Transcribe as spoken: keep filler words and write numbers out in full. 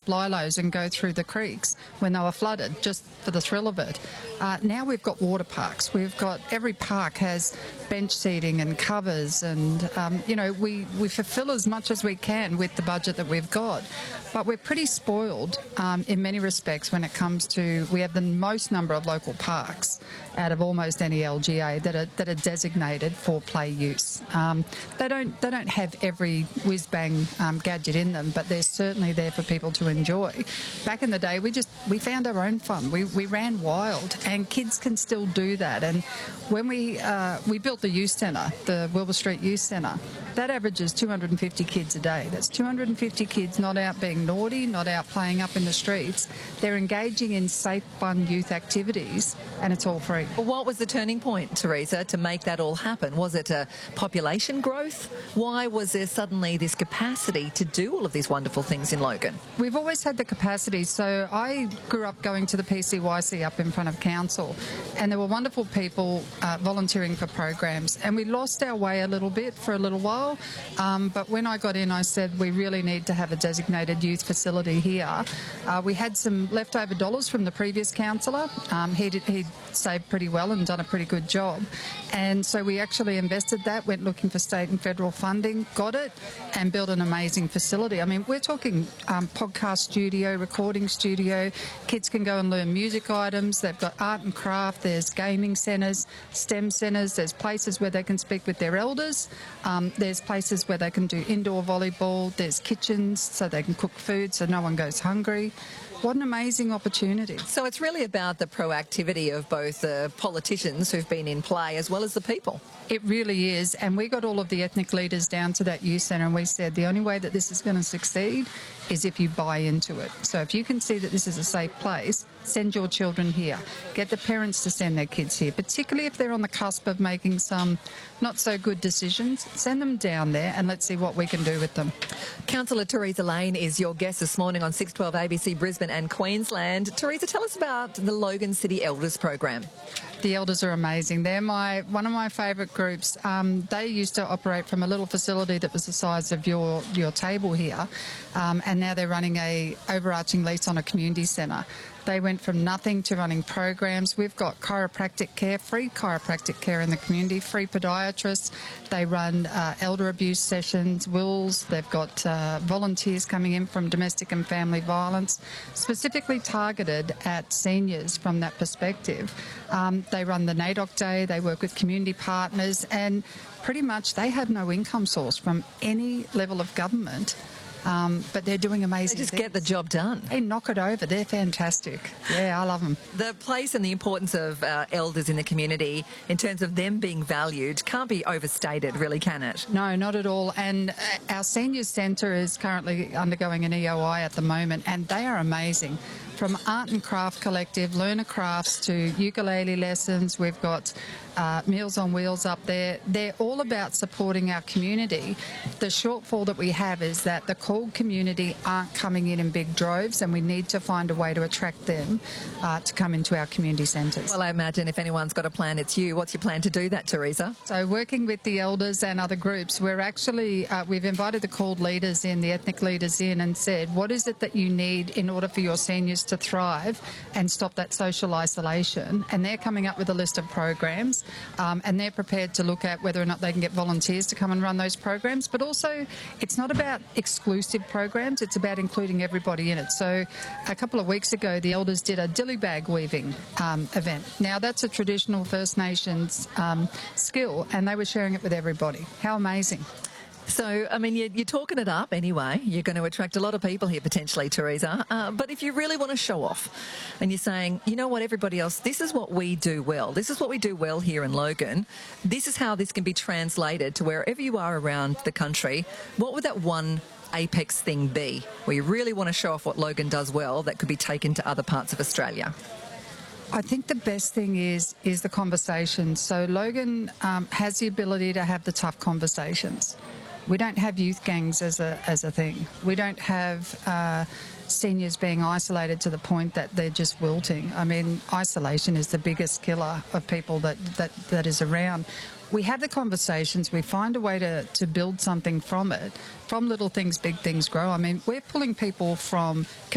lilos and go through the creeks when they were flooded, just for the thrill of it. Uh, now we've got water parks. We've got, every park has bench seating and covers, and um, you know, we, we fulfil as much as we can with the budget that we've got. But we're pretty spoiled um, in many respects when it comes to, we have the most number of local parks out of almost any L G A that are, that are designated for play use. Um, they don't they don't have every whiz-bang um, gadget in them, but they're certainly there for people to enjoy. Back in the day, we just we found our own fun. We, we ran wild, and kids can still do that. And when we uh, we built the youth centre, the Wilbur Street Youth Centre, that averages two hundred fifty kids a day. That's two hundred fifty kids not out being naughty, not out playing up in the streets. They're engaging in safe, fun youth activities, and it's all free. Well, what was the turning point, Teresa, to make that all happen? Was it a population growth? Why was there suddenly this capacity to do all of these wonderful things in Logan? We've always had the capacity. So I grew up going to the P C Y C up in front of council, and there were wonderful people uh, volunteering for programs, and we lost our way a little bit for a little while. Um, but when I got in, I said we really need to have a designated youth facility here. Uh, we had some leftover dollars from the previous councillor. Um, he'd, he'd saved pretty well and done a pretty good job. And so we actually invested that, went looking for state and federal funding, got it, and built an amazing facility. I mean, we're talking um, podcast studio, recording studio. Kids can go and learn music items. They've got art and craft. There's gaming centres, STEM centres. There's places where they can speak with their elders. Um, there's places where they can do indoor volleyball. There's kitchens so they can cook food so no one goes hungry. What an amazing opportunity. So it's really about the proactivity of both the politicians who've been in play as well as the people. It really is, and we got all of the ethnic leaders down to that youth centre, and we said the only way that this is going to succeed is if you buy into it. So if you can see that this is a safe place, send your children here. Get the parents to send their kids here, particularly if they're on the cusp of making some not so good decisions. Send them down there and let's see what we can do with them. Councillor Teresa Lane is your guest this morning on six twelve A B C Brisbane and Queensland. Teresa, tell us about the Logan City Elders program. The Elders are amazing. They're my one of my favourite groups. Um, they used to operate from a little facility that was the size of your, your table here, um, and now they're running a overarching lease on a community centre. They went from nothing to running programs. We've got chiropractic care, free chiropractic care in the community, free podiatrists. They run uh, elder abuse sessions, wills. They've got uh, volunteers coming in from domestic and family violence, specifically targeted at seniors from that perspective. Um, they run the NAIDOC Day. They work with community partners, and pretty much they have no income source from any level of government. Um, but they're doing amazing They just things. get the job done. They knock it over. They're fantastic. Yeah, I love them. The place and the importance of uh, elders in the community in terms of them being valued can't be overstated, really, can it? No, not at all. And uh, our seniors centre is currently undergoing an E O I at the moment, and they are amazing. From Art and Craft Collective, Learner Crafts to ukulele lessons, we've got uh, Meals on Wheels up there. They're all about supporting our community. The shortfall that we have is that the Coolg community aren't coming in in big droves, and we need to find a way to attract them uh, to come into our community centres. Well, I imagine if anyone's got a plan, it's you. What's your plan to do that, Teresa? So working with the elders and other groups, we're actually, uh, we've invited the Coolg leaders in, the ethnic leaders in, and said, what is it that you need in order for your seniors to thrive and stop that social isolation? And they're coming up with a list of programs, um, and they're prepared to look at whether or not they can get volunteers to come and run those programs. But also, it's not about exclusive programs, it's about including everybody in it. So a couple of weeks ago, the elders did a dilly bag weaving um, event. Now, that's a traditional First Nations um, skill, and they were sharing it with everybody. How amazing. So, I mean, you're, you're talking it up anyway. You're going to attract a lot of people here potentially, Teresa. Uh, but if you really want to show off and you're saying, you know what, everybody else, this is what we do well. This is what we do well here in Logan. This is how this can be translated to wherever you are around the country. What would that one apex thing be where you really want to show off what Logan does well that could be taken to other parts of Australia? I think the best thing is is the conversation. So Logan um, has the ability to have the tough conversations. We don't have youth gangs as a as a thing. We don't have uh, seniors being isolated to the point that they're just wilting. I mean, isolation is the biggest killer of people that, that, that is around. We have the conversations, we find a way to, to build something from it. From little things, big things grow. I mean, we're pulling people from